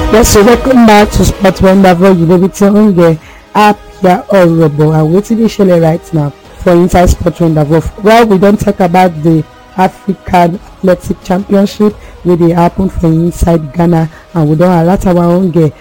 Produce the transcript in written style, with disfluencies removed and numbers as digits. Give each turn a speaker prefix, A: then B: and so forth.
A: Yes, so welcome back to Sport Wonderful. You know, with your own girl, Apia Orobo. And waiting to share right now for Inside Sport Wonderful. Well, we don't talk about the African Athletic Championship where they happen for inside Ghana, and we don't alert our own girl